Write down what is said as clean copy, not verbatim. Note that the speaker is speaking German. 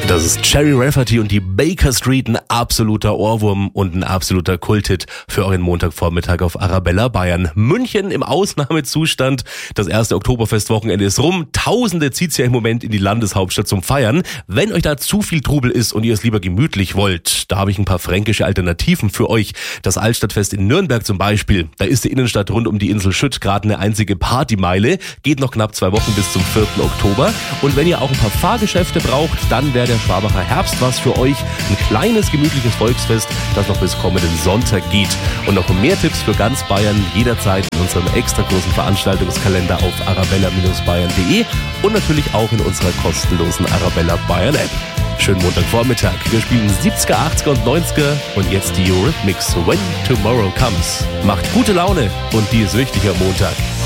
Das ist Cherry Rafferty und die Baker Street, ein absoluter Ohrwurm und ein absoluter Kulthit für euren Montagvormittag auf Arabella Bayern. München im Ausnahmezustand. Das erste Oktoberfestwochenende ist rum. Tausende zieht's ja im Moment in die Landeshauptstadt zum Feiern. Wenn euch da zu viel Trubel ist und ihr es lieber gemütlich wollt, da habe ich ein paar fränkische Alternativen für euch. Das Altstadtfest in Nürnberg zum Beispiel. Da ist die Innenstadt rund um die Insel Schütt gerade eine einzige Partymeile. Geht noch knapp 2 Wochen bis zum 4. Oktober. Und wenn ihr auch ein paar Fahrgeschäfte braucht, dann wäre der Schwabacher Herbst was für euch. Ein kleines, gemütliches Volksfest, das noch bis kommenden Sonntag geht. Und noch mehr Tipps für ganz Bayern jederzeit in unserem extra großen Veranstaltungskalender auf arabella-bayern.de und natürlich auch in unserer kostenlosen Arabella Bayern App. Schönen Montagvormittag. Wir spielen 70er, 80er und 90er und jetzt die Eurythmics When Tomorrow Comes. Macht gute Laune und die ist wichtig am Montag.